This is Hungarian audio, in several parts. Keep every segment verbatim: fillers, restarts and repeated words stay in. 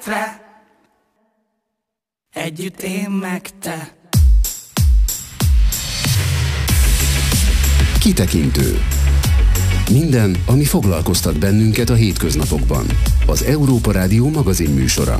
életre, együtt én meg te. Kitekintő. Minden, ami foglalkoztat bennünket a hétköznapokban. Az Európa Rádió magazin műsora.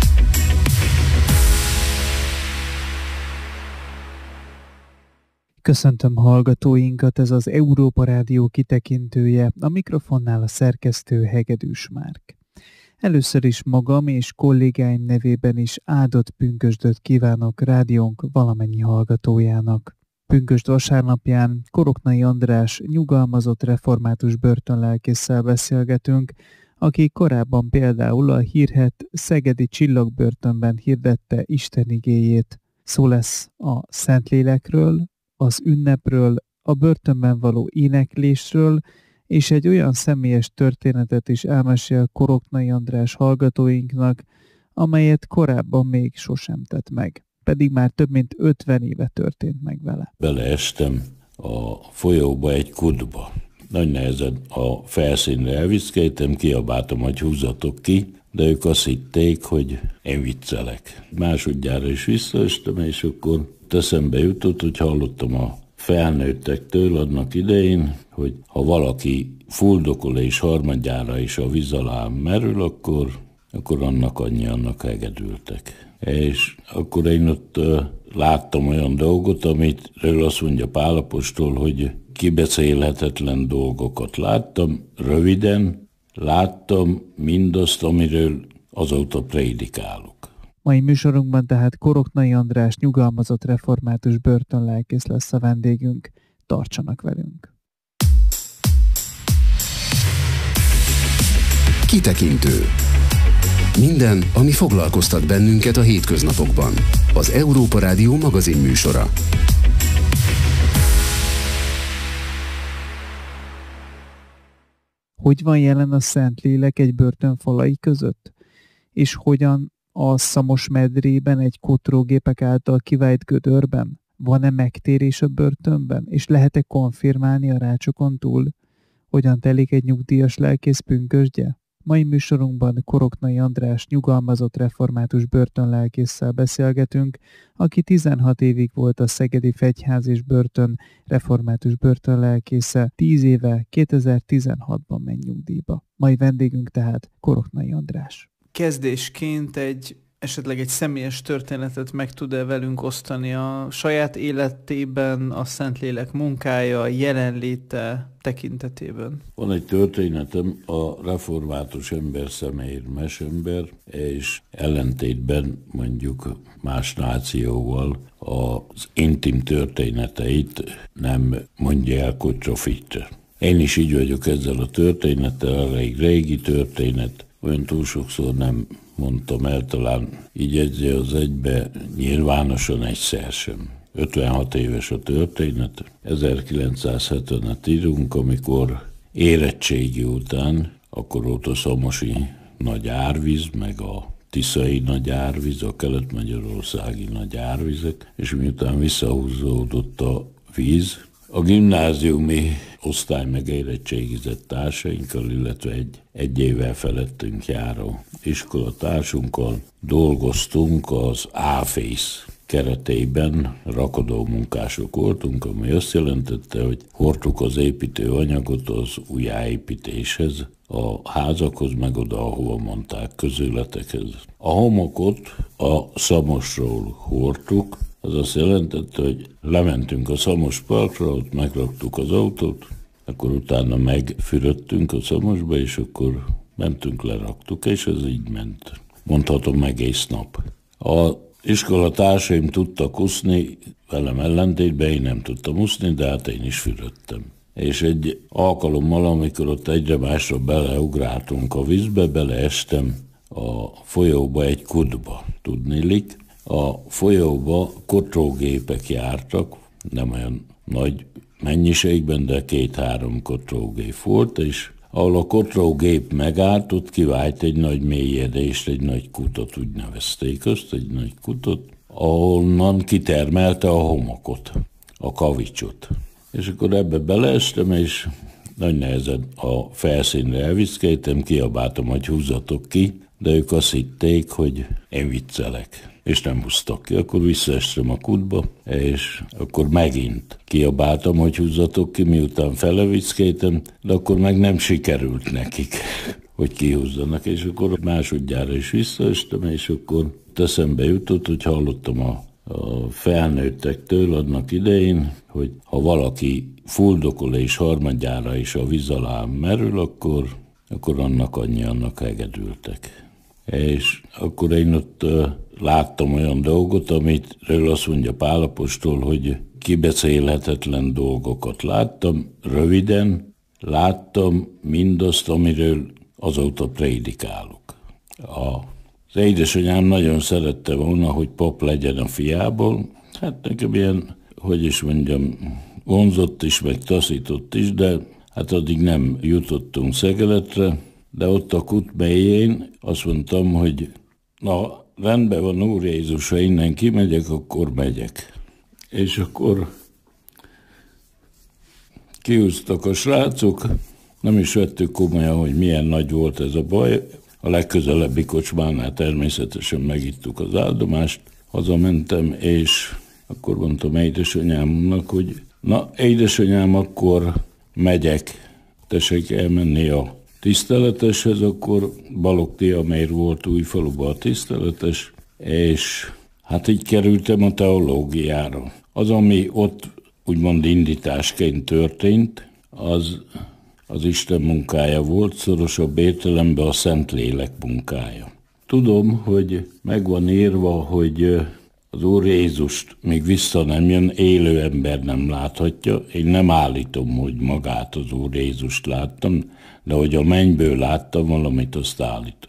Köszöntöm hallgatóinkat, ez az Európa Rádió kitekintője, a mikrofonnál a szerkesztő Hegedűs Márk. Először is magam és kollégáim nevében is áldott pünkösdöt kívánok rádiónk valamennyi hallgatójának. Pünkösd vasárnapján Koroknai András nyugalmazott református börtönlelkésszel beszélgetünk, aki korábban például a hírhedt szegedi Csillagbörtönben hirdette Isten igéjét. Szó lesz a Szentlélekről, az ünnepről, a börtönben való éneklésről, és egy olyan személyes történetet is elmesél Koroknai András hallgatóinknak, amelyet korábban még sosem tett meg. Pedig már több mint ötven éve történt meg vele. Beleestem a folyóba egy kutba. Nagy nehezen a felszínre elviszkeltem, kiabáltam, hogy húzzatok ki, de ők azt hitték, hogy én viccelek. Másodjára is visszaestem, és akkor eszembe jutott, hogy hallottam a felnőttektől annak idején, hogy ha valaki fuldokol és harmadjára is a víz alá merül, akkor, akkor annak annyi, annak hegedültek. És akkor én ott uh, láttam olyan dolgot, amitről azt mondja Pál apostol, hogy kibeszélhetetlen dolgokat láttam, röviden láttam mindazt, amiről azóta prédikálok. Mai műsorunkban tehát Koroknai András nyugalmazott református börtönlelkész lesz a vendégünk. Tartsanak velünk! Kitekintő. Minden, ami foglalkoztat bennünket a hétköznapokban. Az Európa Rádió magazin műsora. Hogy van jelen a Szentlélek egy börtön falai között? És hogyan a Szamosmedrében egy kotrógépek által kivált gödörben? Van-e megtérés a börtönben? És lehet-e konfirmálni a rácsokon túl? Hogyan telik egy nyugdíjas lelkész pünkösdje? Mai műsorunkban Koroknai András nyugalmazott református börtönlelkésszel beszélgetünk, aki tizenhat évig volt a Szegedi Fegyház és Börtön református börtönlelkésze, tíz éve kétezer-tizenhatban ment nyugdíjba. Mai vendégünk tehát Koroknai András. Kezdésként egy esetleg egy személyes történetet meg tud-e velünk osztani a saját életében, a Szentlélek munkája, jelenléte tekintetében? Van egy történetem a református ember személyér mesember, és ellentétben mondjuk más nációval az intim történeteit nem mondja el Kocsofit. Én is így vagyok ezzel a történettel, elég régi történet, olyan túl sokszor nem mondtam el, talán így jegyzi az egybe nyilvánosan egyszer sem. ötvenhat éves a történet, ezerkilencszázhetvenet írunk, amikor érettségi után, akkor volt a szamosi nagy árvíz, meg a tiszai nagy árvíz, a kelet-magyarországi nagy árvizek, és miután visszahúzódott a víz, a gimnáziumi osztály megérettségizett társainkkal, illetve egy, egy évvel felettünk járó iskolatársunkkal dolgoztunk az áfész keretében, rakodó munkások voltunk, ami azt jelentette, hogy hordtuk az építőanyagot az újjáépítéshez, a házakhoz, meg oda, ahova mondták, közületekhez. A homokot a Szamosról hordtuk, az azt jelentette, hogy lementünk a Szamos parkra, ott megraktuk az autót, akkor utána megfürödtünk a Szamosba, és akkor mentünk, leraktuk, és ez így ment. Mondhatom egész nap. A iskolatársaim tudtak uszni, velem ellentétben én nem tudtam uszni, de hát én is fürödtem. És egy alkalommal, amikor ott egyre másra beleugráltunk a vízbe, beleestem a folyóba egy kutba, tudniillik. A folyóba kotrógépek jártak, nem olyan nagy mennyiségben, de két-három kotrógép volt, és ahol a kotrógép megállt, ott kivált egy nagy mélyedést, egy nagy kutot, úgy nevezték azt, egy nagy kutot, ahonnan kitermelte a homokot, a kavicsot. És akkor ebbe beleestem, és nagy nehezen a felszínre elviszkeltem, kiabáltam, hogy húzzatok ki, de ők azt hitték, hogy én viccelek, és nem húztak ki. Akkor visszaestem a kútba, és akkor megint kiabáltam, hogy húzzatok ki, miután felevickétem, de akkor meg nem sikerült nekik, hogy kihúzzanak, és akkor másodjára is visszaestem, és akkor eszembe jutott, hogy hallottam a, a felnőttektől annak idején, hogy ha valaki fuldokol és harmadjára is a víz alá merül, akkor, akkor annak annyi, annak hegedültek. És akkor én ott uh, láttam olyan dolgot, amitről azt mondja Pál apostol, hogy kibeszélhetetlen dolgokat láttam, röviden láttam mindazt, amiről azóta prédikálok. Az édesanyám nagyon szerette volna, hogy pap legyen a fiából. Hát nekem ilyen, hogy is mondjam, vonzott is, meg taszított is, de hát addig nem jutottunk Szegeletre, de ott a kút mélyén azt mondtam, hogy na, rendben van, Úr Jézus, ha innen kimegyek, akkor megyek. És akkor kihúztak a srácok, nem is vettük komolyan, hogy milyen nagy volt ez a baj. A legközelebbi kocsmánál természetesen megittuk az áldomást, hazamentem, és akkor mondtam édesanyámnak, hogy na, édesanyám, akkor megyek, tessék elmenni a tiszteleteshez, akkor Balogh Tiamér volt Újfaluban a tiszteletes, és hát így kerültem a teológiára. Az, ami ott úgymond indításként történt, az, az Isten munkája volt, szorosabb értelemben a Szentlélek munkája. Tudom, hogy megvan írva, hogy az Úr Jézust még vissza nem jön, élő ember nem láthatja. Én nem állítom, hogy magát az Úr Jézust láttam, de hogy a mennyből láttam valamit, azt állítom.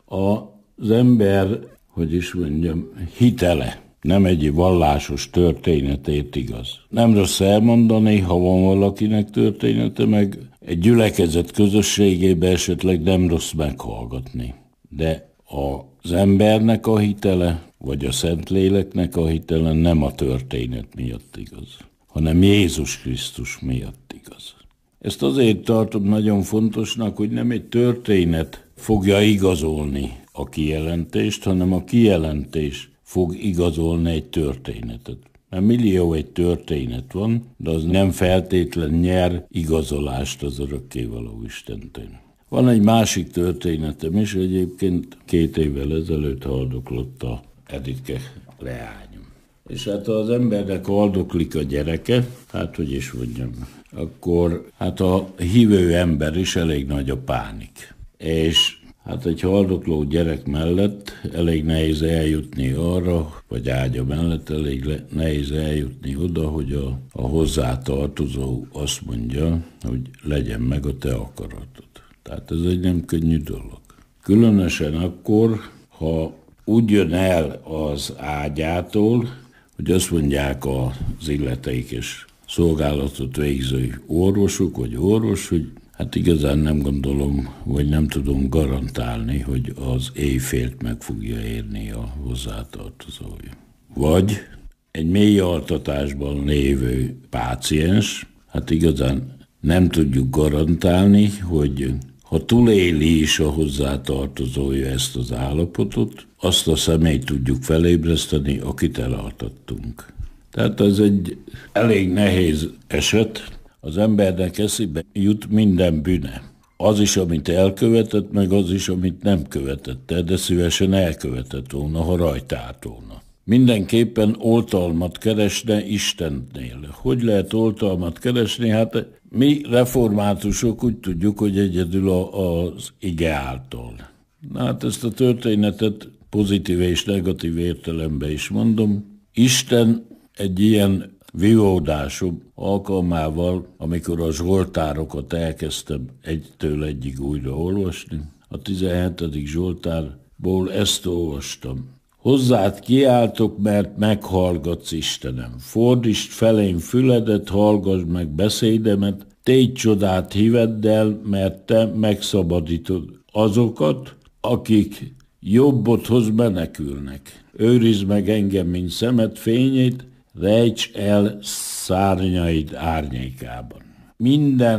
Az ember, hogy is mondjam, hitele nem egy vallásos történetért igaz. Nem rossz elmondani, ha van valakinek története, meg egy gyülekezet közösségében esetleg nem rossz meghallgatni. De az embernek a hitele, vagy a Szentléleknek a hitele nem a történet miatt igaz, hanem Jézus Krisztus miatt igaz. Ezt azért tartom nagyon fontosnak, hogy nem egy történet fogja igazolni a kijelentést, hanem a kijelentés fog igazolni egy történetet. Mert millió egy történet van, de az nem feltétlen nyer igazolást az örökkévaló Istentől. Van egy másik történetem is, egyébként két évvel ezelőtt haldoklott a Editke leányom. És hát ha az embernek haldoklik a gyereke, hát hogy is mondjam, akkor hát a hívő ember is elég nagy a pánik. És hát egy haldokló gyerek mellett elég nehéz eljutni arra, vagy ágya mellett elég le, nehéz eljutni oda, hogy a, a hozzátartozó azt mondja, hogy legyen meg a te akaratod. Tehát ez egy nem könnyű dolog. Különösen akkor, ha úgy jön el az ágyától, hogy azt mondják az illetékes szolgálatot végző orvosok vagy orvos, hogy hát igazán nem gondolom, vagy nem tudom garantálni, hogy az éjfélt meg fogja érni a hozzátartozója. Vagy egy mély altatásban lévő páciens, hát igazán nem tudjuk garantálni, hogy ha túléli is a hozzátartozója ezt az állapotot, azt a személyt tudjuk felébreszteni, akit elaltattunk. Tehát ez egy elég nehéz eset. Az embernek eszébe jut minden bűne. Az is, amit elkövetett, meg az is, amit nem követett el, de szívesen elkövetett volna, ha rajta állt volna. Mindenképpen oltalmat keresne Istennél. Hogy lehet oltalmat keresni? Hát mi reformátusok úgy tudjuk, hogy egyedül az ige által. Na hát ezt a történetet pozitív és negatív értelemben is mondom. Isten egy ilyen vívódásom alkalmával, amikor a zsoltárokat elkezdtem egytől egyig újra olvasni, a tizenhetedik zsoltárból ezt olvastam. Hozzád kiáltok, mert meghallgatsz, Istenem. Fordítsd felém füledet, hallgass meg beszédemet, tégy csodát híveddel, mert te megszabadítod azokat, akik jobbodhoz menekülnek. Őrizd meg engem, mint szemed fényét, rejts el szárnyaid árnyékában. Minden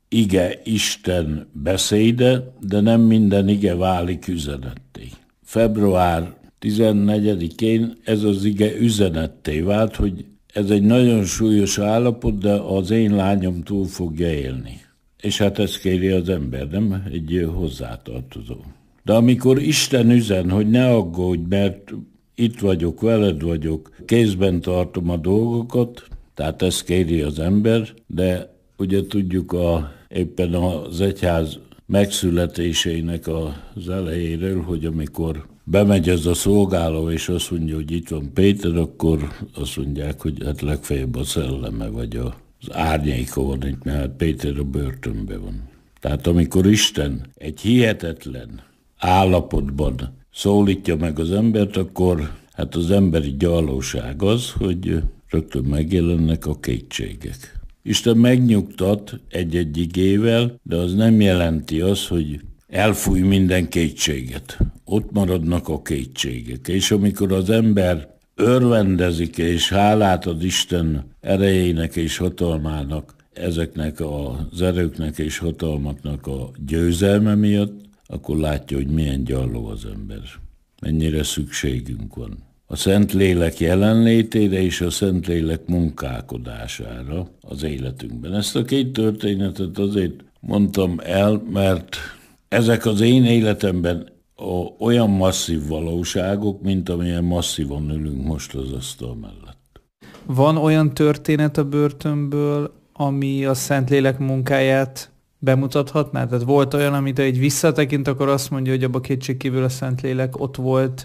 ige Isten beszéde, de nem minden ige válik üzenetté. Február tizennegyedikén ez az ige üzenetté vált, hogy ez egy nagyon súlyos állapot, de az én lányom túl fogja élni. És hát ezt kéri az ember, nem egy hozzátartozó. De amikor Isten üzen, hogy ne aggódj, mert itt vagyok, veled vagyok, kézben tartom a dolgokat, tehát ezt kéri az ember, de ugye tudjuk a, éppen az egyház megszületésének az elejéről, hogy amikor bemegy ez a szolgáló, és azt mondja, hogy itt van Péter, akkor azt mondják, hogy hát legfeljebb a szelleme, vagy az árnyéka van itt, mert Péter a börtönben van. Tehát amikor Isten egy hihetetlen állapotban szólítja meg az embert, akkor hát az emberi gyarlóság az, hogy rögtön megjelennek a kétségek. Isten megnyugtat egy-egy igével, de az nem jelenti azt, hogy elfúj minden kétséget. Ott maradnak a kétségek. És amikor az ember örvendezik és hálát ad Isten erejének és hatalmának, ezeknek az erőknek és hatalmaknak a győzelme miatt, akkor látja, hogy milyen gyarló az ember. Mennyire szükségünk van a Szentlélek jelenlétére és a Szentlélek munkálkodására az életünkben. Ezt a két történetet azért mondtam el, mert ezek az én életemben olyan masszív valóságok, mint amilyen masszívan ülünk most az asztal mellett. Van olyan történet a börtönből, ami a Szentlélek munkáját bemutathatná? Tehát volt olyan, amit egy visszatekint, akkor azt mondja, hogy abba kétségkívül a Szentlélek ott volt,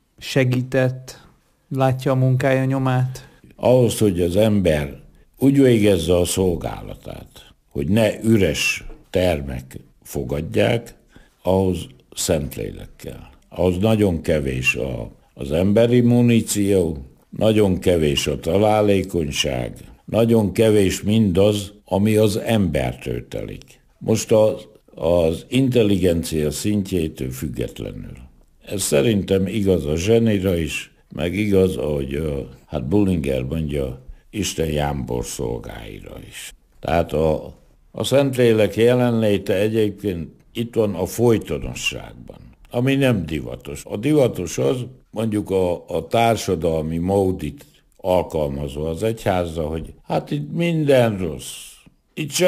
segített, látja a munkája nyomát? Ahhoz, hogy az ember úgy végezze a szolgálatát, hogy ne üres termek fogadják, ahhoz Szentlélek kell. Ahhoz nagyon kevés a, az emberi muníció, nagyon kevés a találékonyság, nagyon kevés mindaz, ami az embertől telik. Most az, az intelligencia szintjétől függetlenül. Ez szerintem igaz a zsenira is, meg igaz, ahogy a, hát Bullinger mondja, Isten jámbor szolgáira is. Tehát a, a Szentlélek jelenléte egyébként itt van a folytonosságban, ami nem divatos. A divatos az, mondjuk a, a társadalmi módit alkalmazva az egyházza, hogy hát itt minden rossz. Itt